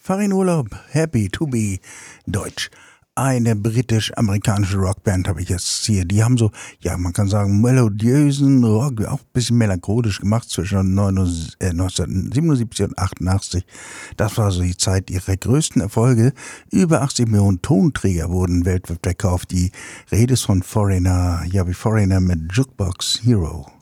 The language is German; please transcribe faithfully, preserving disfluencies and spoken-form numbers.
Fahr in Urlaub, happy to be Deutsch. Eine britisch-amerikanische Rockband habe ich jetzt hier. Die haben so, ja, man kann sagen, melodiösen Rock, auch ein bisschen melancholisch gemacht zwischen neunzehnhundertsiebenundsiebzig und achtundachtzig. Das war so die Zeit ihrer größten Erfolge. Über achtzig Millionen Tonträger wurden weltweit verkauft. Die Rede ist von Foreigner, ja, wie Foreigner mit Jukebox Hero.